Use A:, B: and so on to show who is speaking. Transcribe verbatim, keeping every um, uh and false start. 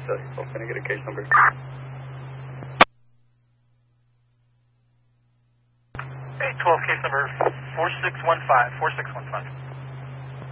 A: study. So can I get a case number?
B: eight twelve, case number four six one five, four six one five.